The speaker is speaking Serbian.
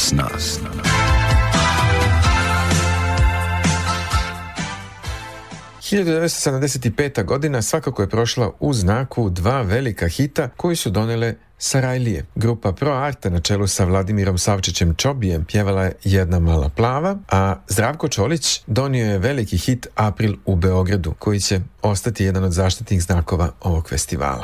sna. 1975. godina svakako je prošla u znaku dva velika hita koji su donele Sarajlije. Grupa Pro Arte na čelu sa Vladimirom Savčićem Čobijem pjevala je Jedna mala plava, a Zdravko Čolić donio je veliki hit April u Beogradu, koji će ostati jedan od zaštitnih znakova ovog festivala.